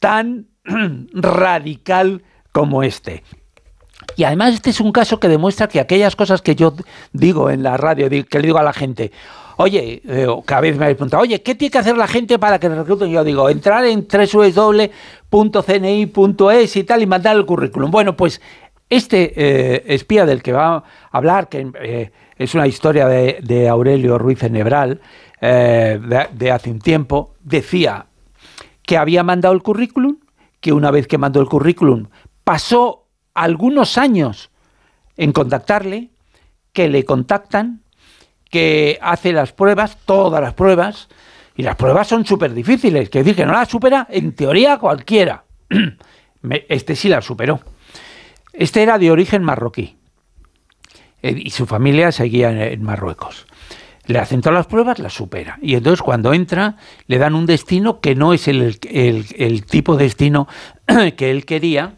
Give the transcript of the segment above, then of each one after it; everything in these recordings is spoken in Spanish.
tan radical como este. Y además este es un caso que demuestra que aquellas cosas que yo digo en la radio, que le digo a la gente, oye, cada vez me habéis preguntado, oye, ¿qué tiene que hacer la gente para que recluten? Yo digo, entrar en www.cni.es y tal y mandar el currículum. Bueno, pues este espía del que va a hablar, que es una historia de Aurelio Ruiz Enebral, de hace un tiempo, decía que había mandado el currículum, que una vez que mandó el currículum pasó algunos años en contactarle, que le contactan, que hace las pruebas, todas las pruebas, y las pruebas son súper difíciles, que decir que no las supera en teoría cualquiera. Este sí las superó. Este era de origen marroquí y su familia seguía en Marruecos. Le hacen todas las pruebas, las supera. Y entonces cuando entra le dan un destino que no es el tipo de destino que él quería,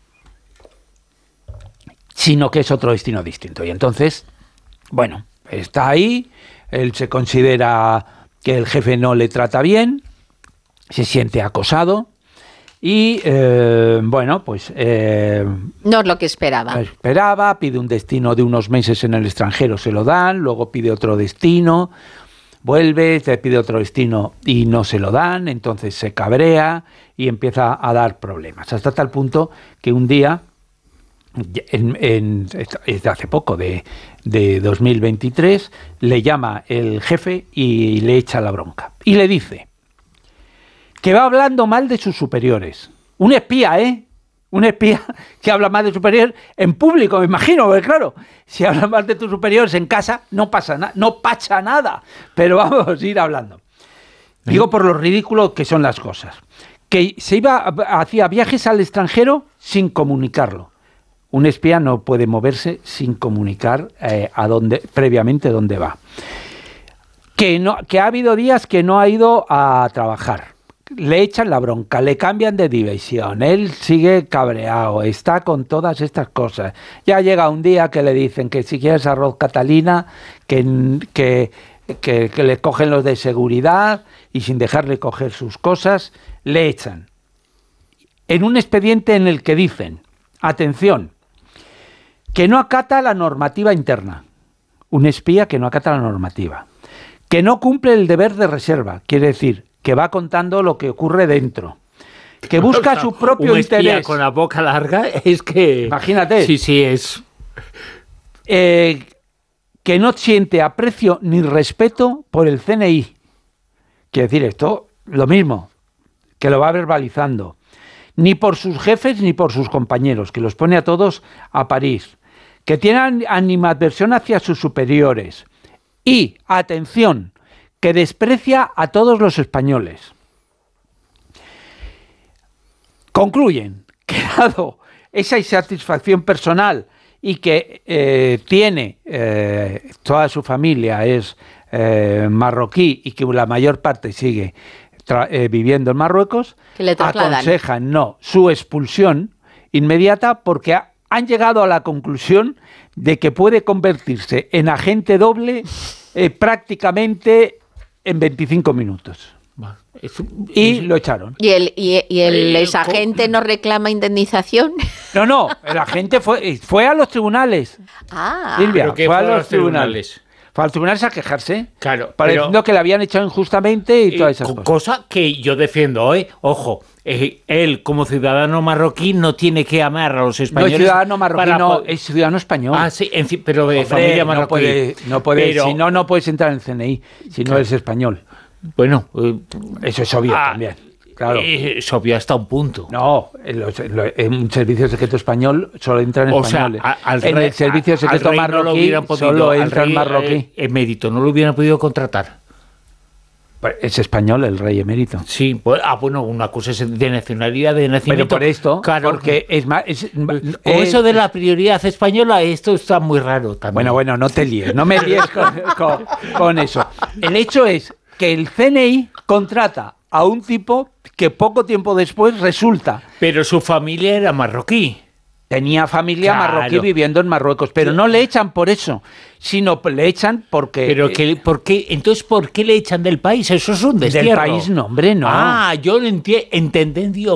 sino que es otro destino distinto. Y entonces, bueno, está ahí, él se considera que el jefe no le trata bien, se siente acosado y, bueno, pues... no es lo que esperaba. Pide un destino de unos meses en el extranjero, se lo dan, luego pide otro destino, vuelve, te pide otro destino y no se lo dan, entonces se cabrea y empieza a dar problemas. Hasta tal punto que un día... es de hace poco, de 2023, le llama el jefe y le echa la bronca. Y le dice que va hablando mal de sus superiores. Un espía, Un espía que habla mal de superiores en público, me imagino, porque claro, si habla mal de tus superiores en casa, no pasa nada. Pero vamos a ir hablando. Digo por lo ridículo que son las cosas. Que hacía viajes al extranjero sin comunicarlo. Un espía no puede moverse sin comunicar previamente dónde va. Que ha habido días que no ha ido a trabajar. Le echan la bronca, le cambian de división, él sigue cabreado, está con todas estas cosas. Ya llega un día que le dicen que si quieres arroz Catalina, que le cogen los de seguridad y sin dejarle coger sus cosas, le echan. En un expediente en el que dicen, atención, que no acata la normativa interna, un espía que no acata la normativa, que no cumple el deber de reserva, quiere decir que va contando lo que ocurre dentro, que busca su propio interés. Un espía con la boca larga es que... Imagínate. Sí, es... que no siente aprecio ni respeto por el CNI. Quiere decir esto, lo mismo, que lo va verbalizando. Ni por sus jefes ni por sus compañeros, que los pone a todos a París. Que tiene animadversión hacia sus superiores. Y, atención, que desprecia a todos los españoles. Concluyen que dado esa insatisfacción personal y que tiene toda su familia es marroquí y que la mayor parte sigue viviendo en Marruecos, aconsejan su expulsión inmediata porque han llegado a la conclusión de que puede convertirse en agente doble prácticamente en 25 minutos. Y lo echaron. ¿Y el exagente no reclama indemnización? No, el agente fue a los tribunales. Silvia, fue a los tribunales. Fue a los tribunales a quejarse. Claro. Pareciendo que le habían echado injustamente y todas esas cosas. Cosa que yo defiendo, Ojo, él como ciudadano marroquí no tiene que amar a los españoles. No es ciudadano marroquí, es ciudadano español. Sí, pero de familia marroquí. No puede, si no puedes entrar en el CNI, si no eres español. Bueno, eso es obvio también. Claro. Es obvio hasta un punto. No, en un servicio secreto español solo entran españoles. En el servicio secreto marroquí solo entran marroquí. Emérito, no lo hubieran podido contratar. Es español el rey emérito. Sí, bueno, una cosa es de nacionalidad, de nacimiento. Pero por esto, claro, porque es más... eso de la prioridad española, esto está muy raro también. Bueno, no te líes, no me líes con eso. El hecho es que el CNI contrata a un tipo que poco tiempo después resulta... Pero su familia era marroquí. Tenía familia marroquí viviendo en Marruecos, pero no le echan por eso, sino le echan porque... Pero entonces, ¿por qué le echan del país? Eso es un destierro. Del país, no, hombre, no. Yo lo entendido